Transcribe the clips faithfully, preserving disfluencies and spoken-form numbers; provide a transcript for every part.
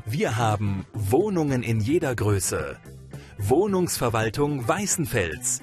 Wir haben Wohnungen in jeder Größe. Wohnungsverwaltung Weißenfels.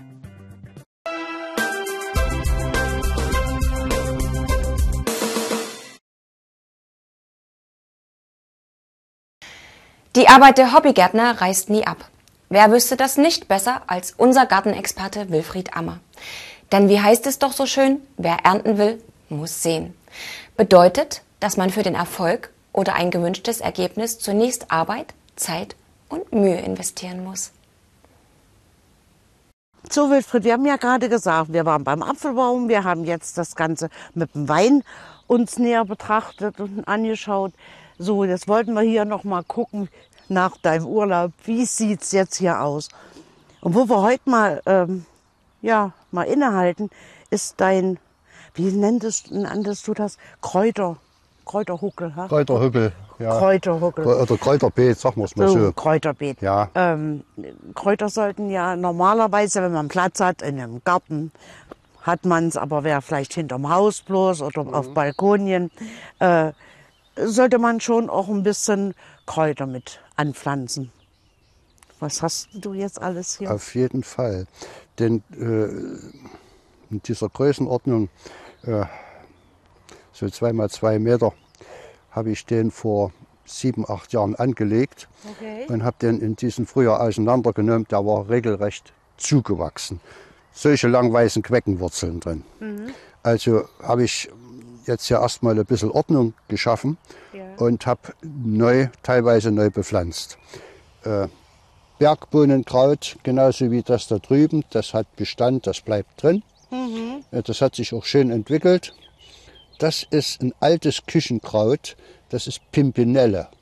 Die Arbeit der Hobbygärtner reißt nie ab. Wer wüsste das nicht besser als unser Gartenexperte Wilfried Ammer? Denn wie heißt es doch so schön, wer ernten will, muss sehen. Bedeutet, dass man für den Erfolg oder ein gewünschtes Ergebnis zunächst Arbeit, Zeit und Mühe investieren muss. So, Wilfried, wir haben ja gerade gesagt, wir waren beim Apfelbaum, wir haben jetzt das Ganze mit dem Wein uns näher betrachtet und angeschaut. So, jetzt wollten wir hier noch mal gucken nach deinem Urlaub, wie sieht es jetzt hier aus? Und wo wir heute mal, ähm, ja, mal innehalten, ist dein, wie nenntest, nanntest du das? Kräuter, Kräuterhuckel. Ha? Kräuterhügel, ja. Kräuterhuckel. Oder Kräuterbeet, sagen wir es mal so. so. Kräuterbeet. Ja. Ähm, Kräuter sollten ja normalerweise, wenn man Platz hat in einem Garten, hat man es, aber wer vielleicht hinterm Haus bloß oder mhm. auf Balkonien, äh, sollte man schon auch ein bisschen Kräuter mit anpflanzen. Was hast du jetzt alles hier? Auf jeden Fall. Denn äh, in dieser Größenordnung, äh, so zwei mal zwei Meter, habe ich den vor sieben, acht Jahren angelegt okay. und habe den in diesem Frühjahr auseinandergenommen. Der war regelrecht zugewachsen. Solche lang weißen Queckenwurzeln drin. Mhm. Also habe ich jetzt ja erstmal ein bisschen Ordnung geschaffen ja. und habe neu, teilweise neu bepflanzt. Äh, Bergbohnenkraut, genauso wie das da drüben, das hat Bestand, das bleibt drin. Mhm. Das hat sich auch schön entwickelt. Das ist ein altes Küchenkraut, das ist Pimpinelle.